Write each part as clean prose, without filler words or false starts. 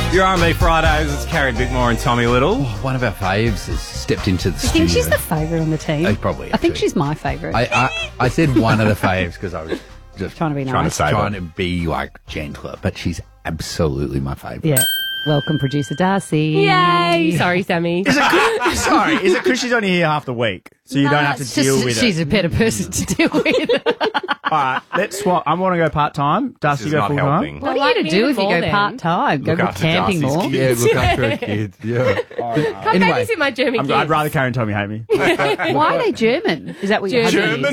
Your R&B Fridays, it's Carrie Bickmore and Tommy Little. One of our faves has stepped into the I studio. think she's the favourite on the team. Oh, probably, I think actually. she's my favourite. I said one of the faves because I was just Trying to be nice. Trying to save trying it. to be like gentler, but she's absolutely my favourite. Yeah. Welcome, producer Darcy. Yay! Sorry, Sammy. Sorry, is it because she's only here half the week, so you don't have to It's deal just, with she's it? a better person to deal with. All right, let's swap. I want to go part time. Darcy, This is go not full helping. time. What are you like going me to do to if you fall go then? part-time? Go Look after camping Darcy's more? kids. Yeah, look after her kids. Yeah. Come Anyway. babysit my German kids. I'd rather Karen and Tommy hate me. Why are they German? Is that what you're German.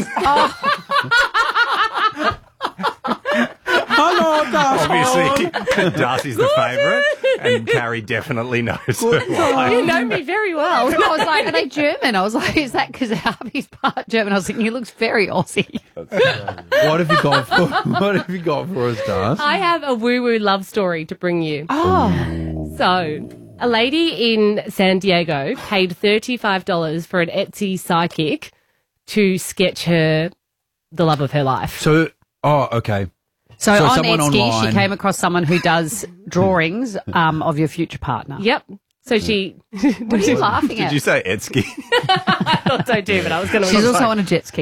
Hello, Darcy. Obviously, Darcy's the favourite, and Carrie definitely knows why. You know me very well. I was like, are they German? I was like, is that because Harvey's part German? I was thinking, he looks very Aussie. What have you got for? What have you got for us, Darcy? I have a woo-woo love story to bring you. Oh. So, a lady in San Diego paid $35 for an Etsy psychic to sketch her the love of her life. So, okay. So on someone Etsy, online- she came across someone who does drawings of your future partner. Yep. So she... What are you laughing at? Did you say Etsky? I thought so too, but I was going to... She's also on a jet ski.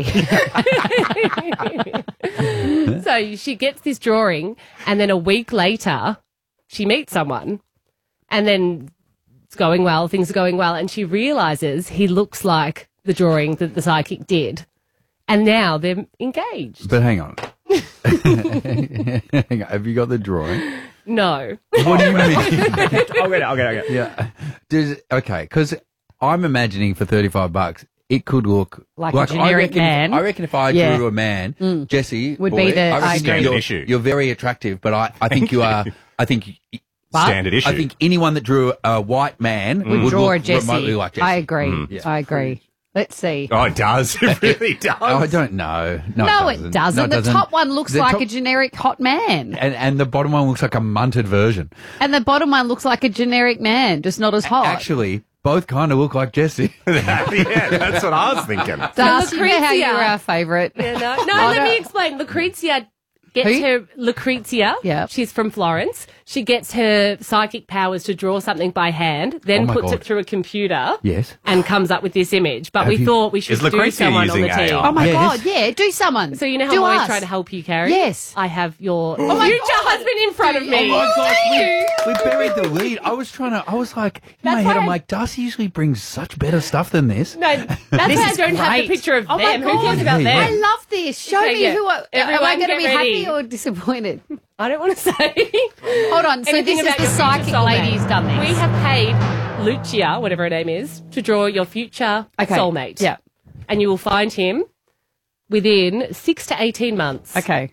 So she gets this drawing, and then a week later, she meets someone, and then it's going well, things are going well, and she realises he looks like the drawing that the psychic did. And now they're engaged. But hang on. Hang on. Have you got the drawing? No. What do you mean? I'll get it. Yeah. Okay, because I'm imagining for $35, it could look Like a generic man. I reckon if I Yeah. drew a man, Jesse Would boy, be the- I reckon I agree. Standard issue. You're very attractive, but I think you are. I think. Standard issue. I think anyone that drew a white man would Draw look a Jessie. remotely like Jesse. I agree. Yeah. I agree. Let's see. Oh, it does. It really does. Oh, I don't know. No, it doesn't. No, The top one looks The like top- a generic hot man. and the bottom one looks like a munted version. And the bottom one looks like a generic man, just not as hot. Actually, both kind of look like Jesse. Yeah, that's what I was thinking. Darcy, you know how Lucrezia. you're our favourite. No, let me explain. Lucrezia gets Who? her... Lucrezia, Yeah. she's from Florence. She gets her psychic powers to draw something by hand, then Oh my puts God. it through a computer. Yes. And comes up with this image. But we thought we should Is do Lucrezia someone on the using team. AI? Oh my Yes. God, yeah, do someone. So you know how do I'm always us. trying to help you, Carrie? Yes. I have your my future God. husband in front of me. Oh my gosh, Thank you. we buried the lead. I was like, in my That's head, why I'm I- like, Darcy usually brings such better stuff than this. No, that's why I is don't have great. the picture of Oh my them. Who God. cares about Yeah, them? I love this. Show Okay, me yeah. who. Am I Everyone going to get be ready. happy or disappointed? I don't want to say. Hold on. So Anything this is about the your future psychic soulmate. lady who's done this. We have paid Lucia, whatever her name is, to draw your future Okay. soulmate. Yeah. And you will find him within 6 to 18 months. Okay.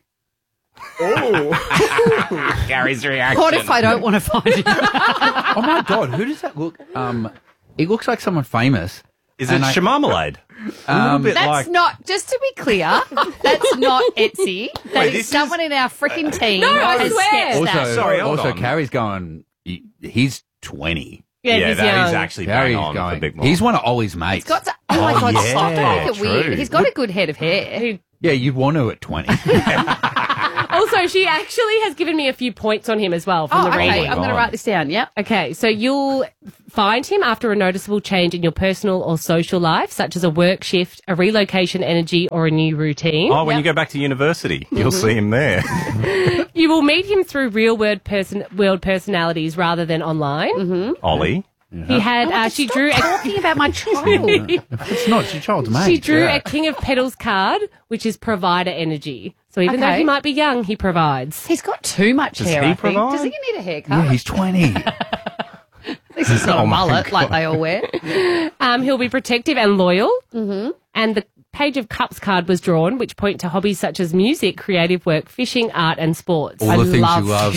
Gary's reaction. What if I don't want to find it? Oh my God, who does that look? It looks like someone famous. Is it And I- Shamarmalade? A little bit That's like... not, just to be clear, that's not Etsy. That Wait, is this someone in our freaking team No, I has swear. sketched Also, that. Sorry, hold on. Carrie's going. He's 20. Yeah, Yeah, he's that young. is actually Carrie's bang on for going. Big Mom. He's one of Ollie's mates. He's got to, oh my God, yeah, stop to make it true. weird. He's got a good head of hair. Yeah, you'd want to at 20. Also, she actually has given me a few points on him as well from Oh, the okay. reading. I'm going to write this down. Yep. Okay, so you'll find him after a noticeable change in your personal or social life, such as a work shift, a relocation energy, or a new routine. Oh, when you go back to university, you'll see him there. You will meet him through real world personalities rather than online. Ollie. He had she drew Talking about my child. It's not your child's mate. she drew Yeah. a King of Petals card, which is provider energy. So even though Okay. he might be young, he provides. He's got too much hair, he I think. provide? Does he need a haircut? Yeah, he's 20. This is not Oh a my mullet like they all wear. He'll be protective and loyal. Mm-hmm. And the Page of Cups card was drawn, which point to hobbies such as music, creative work, fishing, art, and sports. All the things love you love.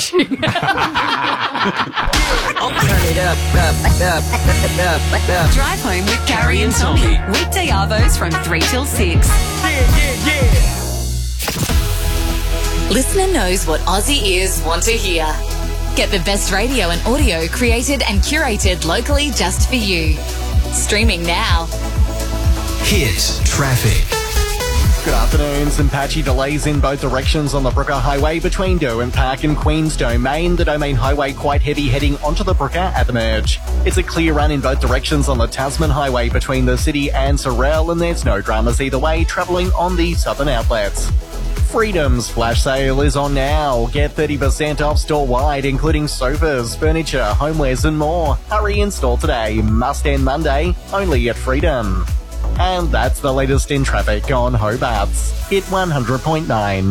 Drive home with Carrie and Tommy. Weekday arvos from 3 till 6. Listener knows what Aussie ears want to hear. Get the best radio and audio created and curated locally just for you. Streaming now. Hit traffic. Good afternoon. Some patchy delays in both directions on the Brooker Highway between Derwent Park and Queen's Domain. The Domain Highway quite heavy heading onto the Brooker at the merge. It's a clear run in both directions on the Tasman Highway between the city and Sorell, and there's no dramas either way travelling on the southern outlets. Freedom's flash sale is on now. Get 30% off store-wide, including sofas, furniture, homewares and more. Hurry install today. Must end Monday. Only at Freedom. And that's the latest in traffic on Hobart's Hit 100.9.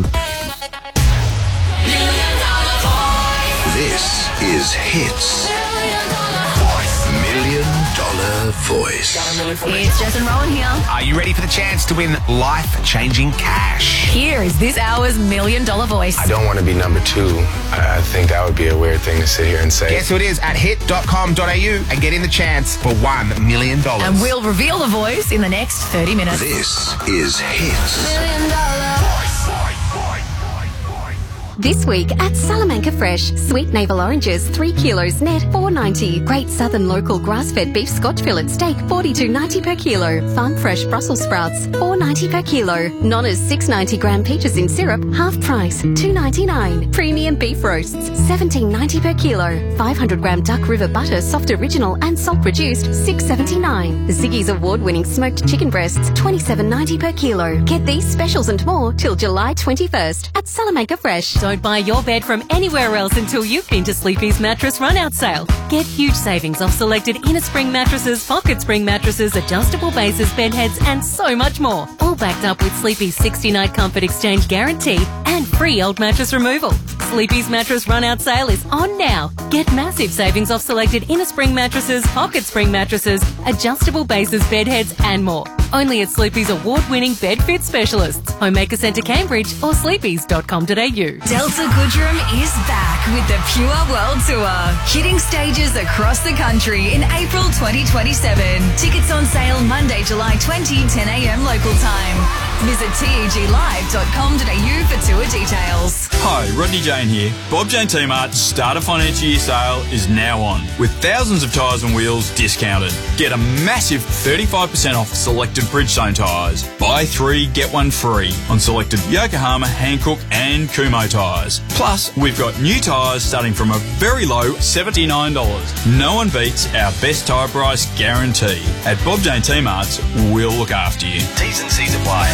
This is Hits. $1 Million Voice. It's Jess and Rowan here. Are you ready for the chance to win life-changing cash? Here is this hour's $1 Million Voice. I don't want to be number 2. I think that would be a weird thing to sit here and say. Guess who it is at hit.com.au and get in the chance for $1 million. And we'll reveal the voice in the next 30 minutes. This is Hits. $1 Million This week at Salamanca Fresh, sweet navel oranges 3 kilos net $4.90. Great Southern local grass-fed beef Scotch fillet steak $42.90 per kilo. Farm fresh Brussels sprouts $4.90 per kilo. Nonna's 690 gram peaches in syrup half price $2.99. Premium beef roasts $17.90 per kilo. 500 gram Duck River butter soft original and salt reduced $6.79. Ziggy's award-winning smoked chicken breasts $27.90 per kilo. Get these specials and more till July 21st at Salamanca Fresh. Don't buy your bed from anywhere else until you've been to Sleepy's Mattress Run-Out Sale. Get huge savings off selected inner spring mattresses, pocket spring mattresses, adjustable bases, bed heads, and so much more. All backed up with Sleepy's 60-night comfort exchange guarantee and free old mattress removal. Sleepy's Mattress Run-Out Sale is on now. Get massive savings off selected inner spring mattresses, pocket spring mattresses, adjustable bases, bed heads, and more. Only at Sleepy's award-winning bed fit specialists, Homemaker Centre Cambridge or sleepys.com.au. Delta Goodrem is back with the Pure World Tour, hitting stages across the country in April 2027. Tickets on sale Monday, July 20, 10 a.m. local time. Visit teglive.com.au for tour details. Hi, Rodney Jane here. Bob Jane T-Mart's start of financial year sale is now on, with thousands of tyres and wheels discounted. Get a massive 35% off selected Bridgestone tyres. Buy 3, get 1 free on selected Yokohama, Hankook and Kumho tyres. Plus, we've got new tyres starting from a very low $79. No one beats our best tyre price guarantee. At Bob Jane T-Mart's, we'll look after you. T's and C's apply.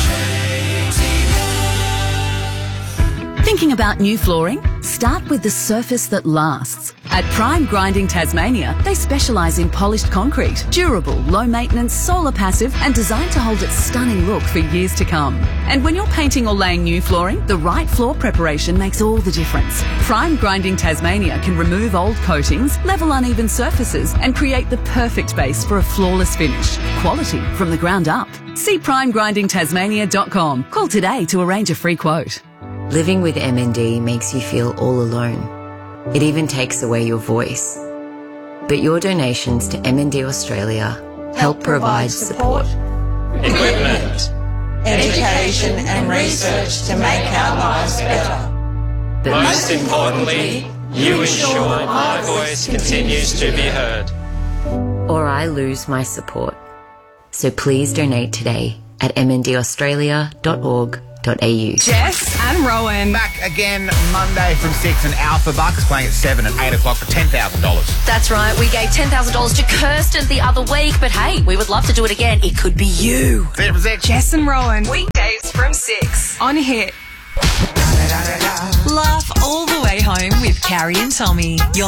Thinking about new flooring? Start with the surface that lasts. At Prime Grinding Tasmania, they specialise in polished concrete, durable, low maintenance, solar passive and designed to hold its stunning look for years to come. And when you're painting or laying new flooring, the right floor preparation makes all the difference. Prime Grinding Tasmania can remove old coatings, level uneven surfaces and create the perfect base for a flawless finish. Quality from the ground up. See primegrindingtasmania.com. Call today to arrange a free quote. Living with MND makes you feel all alone. It even takes away your voice. But your donations to MND Australia help provide support, equipment, education and research to make our lives better. But most importantly, you ensure my voice continues to be heard. Or I lose my support. So please donate today at mndaustralia.org.au. Jess and Rowan. Back again Monday from 6 and Alpha Bucks playing at 7 and 8 o'clock for $10,000. That's right. We gave $10,000 to Kirsten the other week, but hey, we would love to do it again. It could be you. Jess and Rowan. Weekdays from 6 on Hit. Laugh all the way home with Carrie and Tommy.